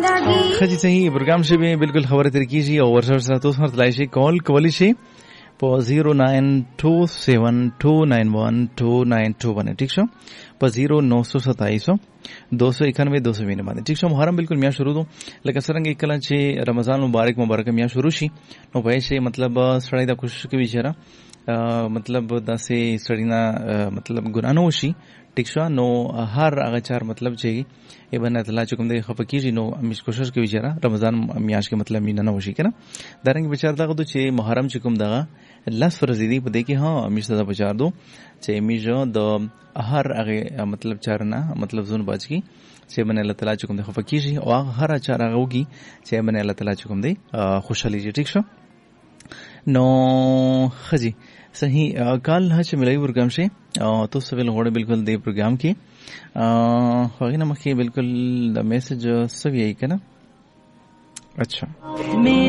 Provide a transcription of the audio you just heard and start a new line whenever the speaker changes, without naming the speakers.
خجی صحیح پروګرام شوی بالکل خبره تر کیږي او ورسره سره تاسو سره تلای شي کال کولی شي په 09272912992 ٹھیک شو په 0927 291 باندې ٹھیک شو محرم بالکل میا شروع دو لکه څنګه کله چې رمضان مبارک میا شروع شي نو په شی مطلب سړی دا کوشش کوي چې مطلب داسې سړی نه مطلب ګناه نه وشي ٹھیک شو نو هر هغه چار مطلب چې ابن الله چې کوم دی خفقیږي نو همیش کوشش کوي چې رمضان میاش کې مطلب مینه نه وشي کنه دارنګ بچار دغه چې محرم چې کوم دغه لاس فرض دی په دې کې ها همیش دا بچار دو چې همیش د هر هغه مطلب چارنه مطلب زون باج کی چې ابن الله تعالی چې کوم دی خفقیږي او هر چار هغه وږي چې ابن الله تعالی چې کوم دی خوشالي ټیک شو نو خجی صحیح کال چې ملای ورګم شي او تاسو ول غوړ بالکل دی پروګرام کې هغه نه مخکې بالکل د میسج سوي کنه اچھا